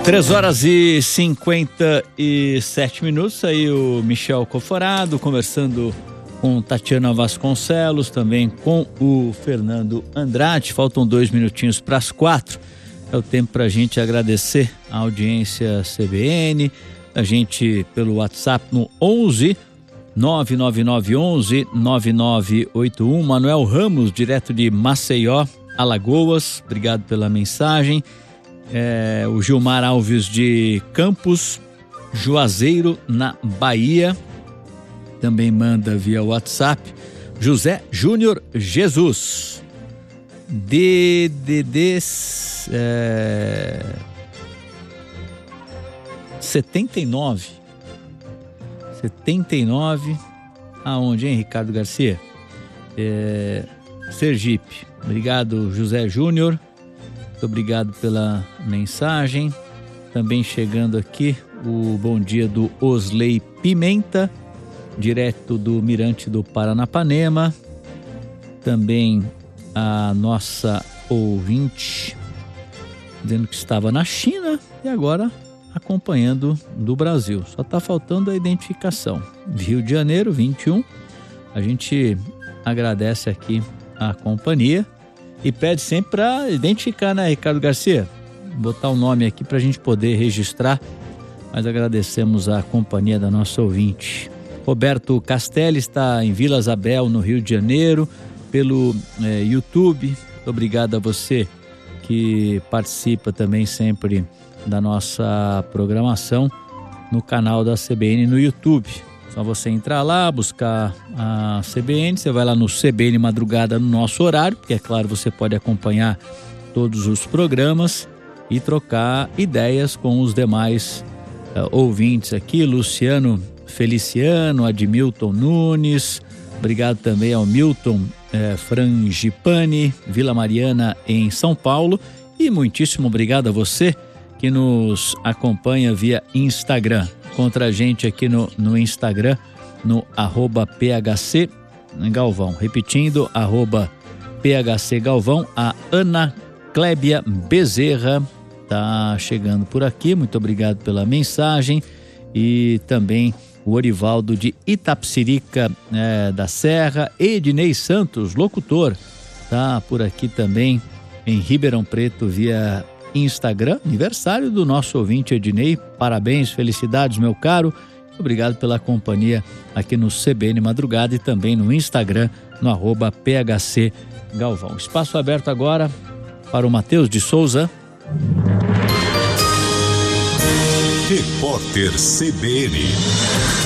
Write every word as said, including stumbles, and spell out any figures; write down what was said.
três horas e cinquenta e sete minutos, aí o Michel Coforado conversando com Tatiana Vasconcelos, também com o Fernando Andrade. Faltam dois minutinhos para as quatro. É o tempo para a gente agradecer a audiência C B N, a gente pelo WhatsApp no onze nove nove nove onze nove nove oito um. Manuel Ramos, direto de Maceió, Alagoas, obrigado pela mensagem. É, o Gilmar Alves de Campos, Juazeiro, na Bahia, também manda via WhatsApp. José Júnior Jesus, D D D é, setenta e nove, setenta e nove, aonde, hein, Ricardo Garcia? É, Sergipe. Obrigado, José Júnior. Muito obrigado pela mensagem. Também chegando aqui o bom dia do Osley Pimenta, direto do Mirante do Paranapanema. Também a nossa ouvinte dizendo que estava na China e agora acompanhando do Brasil. Só está faltando a identificação. Rio de Janeiro, vinte e um. A gente agradece aqui a companhia e pede sempre para identificar, né, Ricardo Garcia? Botar o nome aqui para a gente poder registrar, mas agradecemos a companhia da nossa ouvinte. Roberto Castelli está em Vila Isabel, no Rio de Janeiro, pelo é, YouTube. Muito obrigado a você que participa também sempre da nossa programação no canal da C B N no YouTube. Só você entrar lá, buscar a C B N, você vai lá no C B N Madrugada no nosso horário, porque é claro, você pode acompanhar todos os programas e trocar ideias com os demais uh, ouvintes aqui. Luciano Feliciano, Admilton Nunes, obrigado também ao Milton eh, Frangipani, Vila Mariana em São Paulo, e muitíssimo obrigado a você que nos acompanha via Instagram. Contra a gente aqui no, no Instagram, no arroba P H C Galvão. Repetindo, arroba P H C Galvão. A Ana Clébia Bezerra tá chegando por aqui. Muito obrigado pela mensagem. E também o Orivaldo de Itapsirica é, da Serra. Ednei Santos, locutor, tá por aqui também em Ribeirão Preto via Instagram. Aniversário do nosso ouvinte Ednei, parabéns, felicidades, meu caro. Obrigado pela companhia aqui no C B N Madrugada e também no Instagram, no arroba P H C Galvão. Espaço aberto agora para o Matheus de Souza. Repórter C B N.